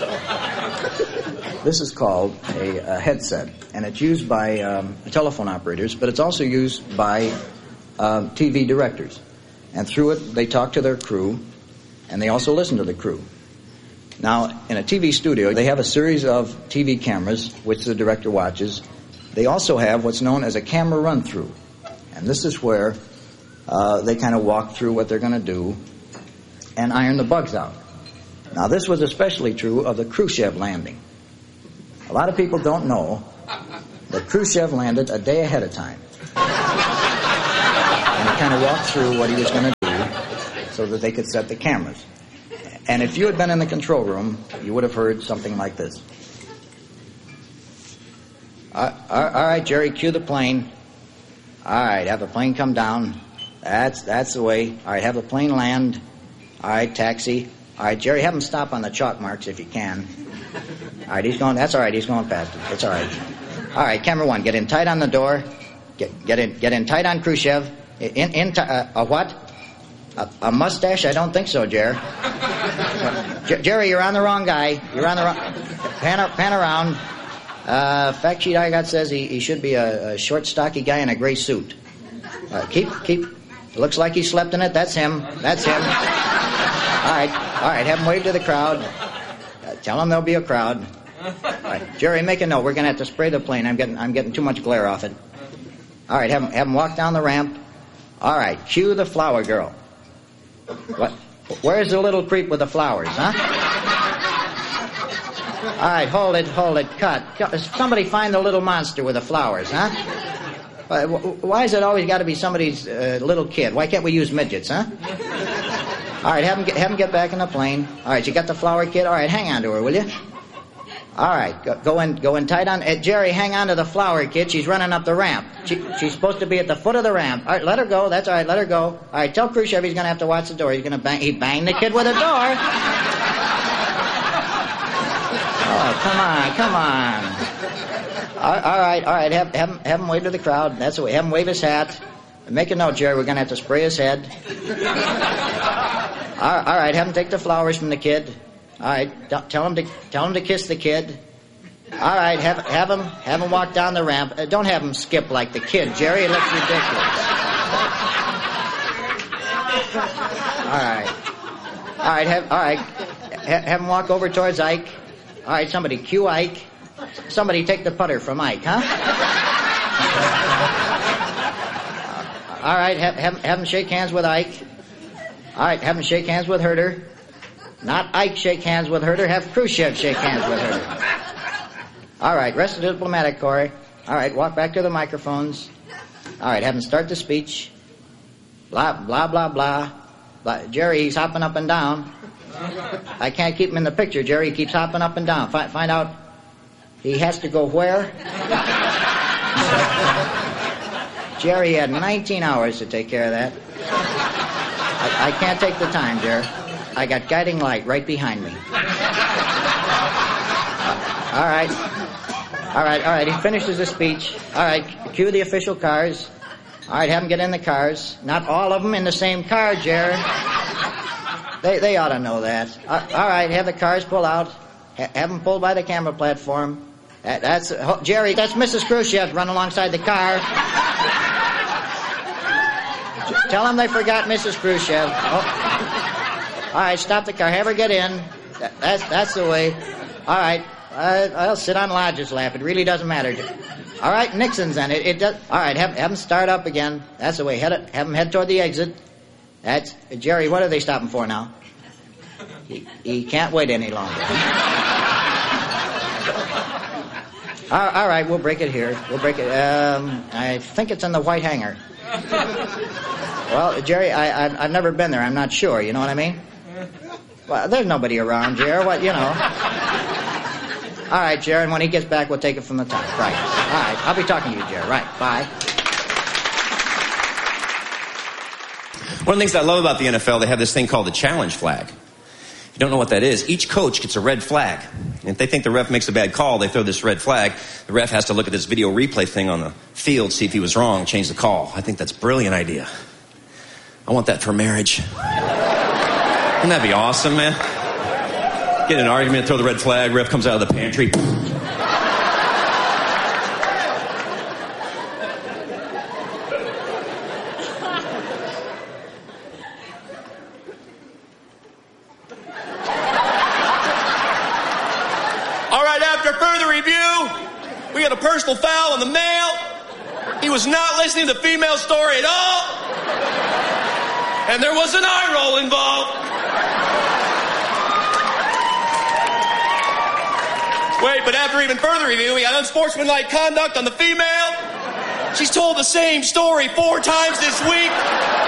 This is called a headset, and it's used by telephone operators, but it's also used by TV directors. And through it, they talk to their crew, and they also listen to the crew. Now, in a TV studio, they have a series of TV cameras, which the director watches. They also have what's known as a camera run-through. And this is where they kind of walk through what they're going to do and iron the bugs out. Now, this was especially true of the Khrushchev landing. A lot of people don't know that Khrushchev landed a day ahead of time. And he kind of walked through what he was going to do so that they could set the cameras. And if you had been in the control room, you would have heard something like this. All right, Jerry, cue the plane. All right, have the plane come down. That's the way. All right, have the plane land. All right, taxi. All right, Jerry, have him stop on the chalk marks if you can. All right, he's going. That's all right. He's going past it. It's all right. All right, camera one, get in tight on the door. Get in tight on Khrushchev. A what? A mustache? I don't think so, Jerry. Jerry, you're on the wrong guy. You're on the wrong. Pan around. Fact sheet I got says he should be a short, stocky guy in a gray suit. Keep. Looks like he slept in it. That's him. That's him. All right. Have him wave to the crowd. Tell him there'll be a crowd. All right, Jerry, make a note. We're going to have to spray the plane. I'm getting too much glare off it. All right, have him walk down the ramp. All right, cue the flower girl. What? Where's the little creep with the flowers, huh? All right, hold it, cut. Somebody find the little monster with the flowers, huh? Why has it always got to be somebody's little kid? Why can't we use midgets, huh? All right, have him get back in the plane. All right, you got the flower kid? All right, hang on to her, will you? All right, go in tight on. Jerry, hang on to the flower kid. She's running up the ramp. She's supposed to be at the foot of the ramp. All right, let her go. That's all right, let her go. All right, tell Khrushchev he's going to have to watch the door. He's going to bang. He banged the kid with a door. Oh, come on. All right. Have him wave to the crowd. That's the way. Have him wave his hat. Make a note, Jerry. We're going to have to spray his head. All right. Have him take the flowers from the kid. All right. Tell him to kiss the kid. All right. Have him walk down the ramp. Don't have him skip like the kid, Jerry. It looks ridiculous. All right. Have him walk over towards Ike. All right, somebody cue Ike. Somebody take the putter from Ike, huh? All right, have him shake hands with Ike. All right, have him shake hands with Herder. Not Ike shake hands with Herder, have Khrushchev shake hands with Herder. All right, rest of the diplomatic corps. All right, walk back to the microphones. All right, have him start the speech. Blah, blah, blah, blah. Jerry, he's hopping up and down. I can't keep him in the picture, Jerry. He keeps hopping up and down. Find out he has to go where? Jerry had 19 hours to take care of that. I can't take the time, Jerry. I got guiding light right behind me. All right. He finishes the speech. All right, cue the official cars. All right, have them get in the cars. Not all of them in the same car, Jerry. They ought to know that. All right, have the cars pull out. Have them pulled by the camera platform. Jerry, that's Mrs. Khrushchev running alongside the car. Tell them they forgot Mrs. Khrushchev. Oh. All right, stop the car. Have her get in. That's the way. All right. I'll sit on Lodge's lap. It really doesn't matter. All right, Nixon's in it. It does. All right, have them start up again. That's the way. Have them head toward the exit. That's Jerry. What are they stopping for now? He can't wait any longer. All right, we'll break it here. We'll break it. I think it's in the White Hangar. Well, Jerry, I've never been there. I'm not sure. You know what I mean? Well, there's nobody around, Jerry. What, you know? All right, Jerry. And when he gets back, we'll take it from the top. Right. All right. I'll be talking to you, Jerry. Right. Bye. One of the things I love about the NFL, they have this thing called the challenge flag. If you don't know what that is, each coach gets a red flag. And if they think the ref makes a bad call, they throw this red flag. The ref has to look at this video replay thing on the field, see if he was wrong, change the call. I think that's a brilliant idea. I want that for marriage. Wouldn't that be awesome, man? Get in an argument, throw the red flag, ref comes out of the pantry. All right, after further review, we got a personal foul on the male. He was not listening to the female story at all. And there was an eye roll involved. Wait, but after even further review, we got unsportsmanlike conduct on the female. She's told the same story 4 times this week.